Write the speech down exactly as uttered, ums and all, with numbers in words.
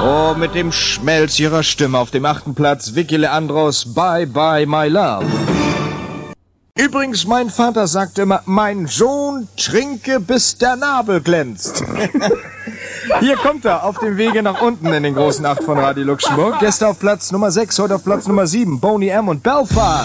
Oh, mit dem Schmelz ihrer Stimme auf dem achten Platz Vicky Leandros Bye Bye My Love. Übrigens, mein Vater sagte immer, mein Sohn, trinke bis der Nabel glänzt. Hier kommt er auf dem Wege nach unten in den großen Acht von Radio Luxemburg. Gäste auf Platz Nummer sechs, heute auf Platz Nummer sieben, Boney M. und Belfast.